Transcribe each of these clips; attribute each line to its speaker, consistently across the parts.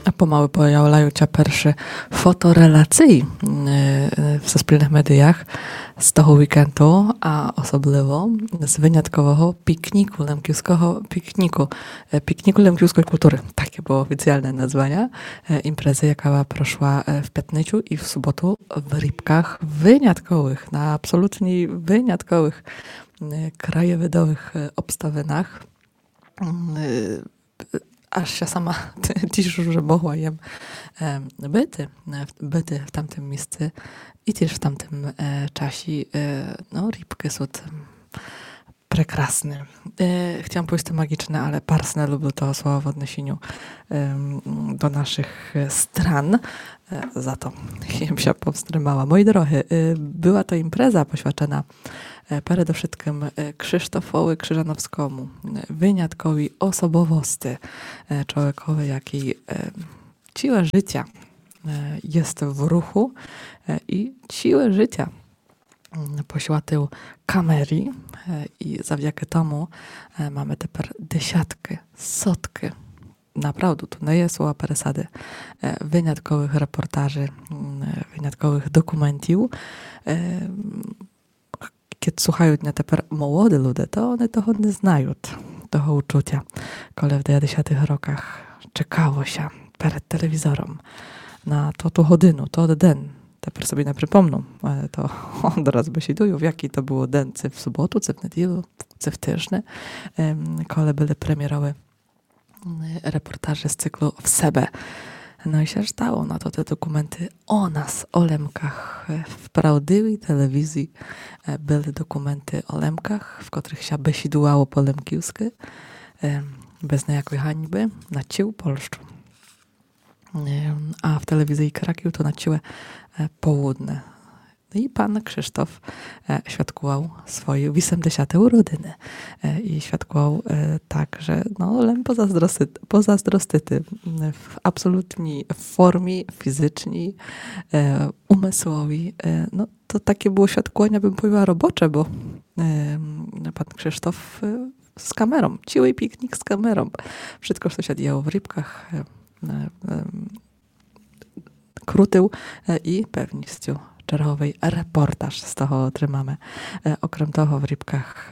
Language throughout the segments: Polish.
Speaker 1: Pomału pojawiają pierwsze fotorelacje w spільnych mediach z tego weekendu, a osobliwo z wyjątkowego pikniku Lękiewskiej kultury. Takie było oficjalne nazwanie imprezy, jaka proszła w piątnicu i w sobotu w Rybkach wyjątkowych, na absolutnie wyjątkowych krajowidowych obstawinach. Aż się sama cieszę, że mogła jem byty w tamtym miejscu i też w tamtym czasie. No, rybki są prekrasne. Chciałam powiedzieć magiczne, ale parsne lubię to słowo w odniesieniu do naszych stran. Za to się powstrzymała. Moi drodzy, była to impreza poświęcona przede wszystkim Krzysztofowi Krzyżanowskiemu, wyjątkowi osobowości, człowiekowi, jaki siła życia jest w ruchu i siłę życia poświęcił kamery i zawdzięki temu mamy teraz dziesiątki, setki, naprawdę to nie jest słowa persady, wyjątkowych reportaży, wyjątkowych dokumentów. Kiedy słuchają mnie teraz młode ludzie, to one toho nie znają, tego uczucia, kiedy w 90-tych rokach czekało się przed telewizorem na to godzinę, to den. Teraz sobie nie przypomną, to od razu by się dują, w jaki to było den, czy w sobotu, czy w niedzielę, czy w tygodniu, kiedy były premierowe reportaże z cyklu W Sebe. No i się stało na to te dokumenty o nas, o Lemkach. W prawdziwej telewizji były dokumenty o Lemkach, w których się besidłało po lemkiwsku, bez niejakiej hańby, na cił polszczu. A w telewizji Kraków to na ciłe połudne. I pan Krzysztof świadkował swoje 80. urodziny i świadkował tak, że no, Lem pozazdrostyty w absolutnej formie fizycznej, umysłowej. No, to takie było świadkowanie, bym powiedziała, robocze, bo pan Krzysztof z kamerą, ciły piknik z kamerą. Wszystko, co się działo w Rybkach, krutył i pewnością czerwowej reportaż z tego otrzymamy. Okrem tego w Rybkach,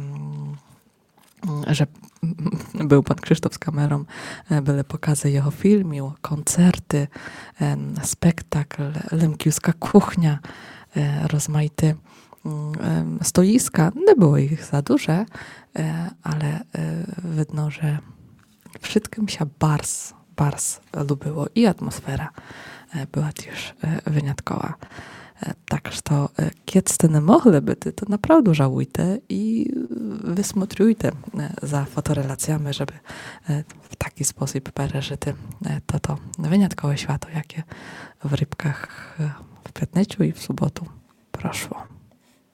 Speaker 1: że był pan Krzysztof z kamerą, były pokazy jego filmu, koncerty, spektakl, lemkiwska kuchnia, rozmaite stoiska. Nie było ich za duże, ale widno, że wszystkim się bardzo lubiło i atmosfera była też wyjątkowa. Także to, kiedy ste nie mogli być, to naprawdę żałujcie i wysmutrujcie za fotorelacjami, żeby w taki sposób przeżyć to wyjątkowe światło, jakie w Rybkach w piątnicu i w sobotu proszło.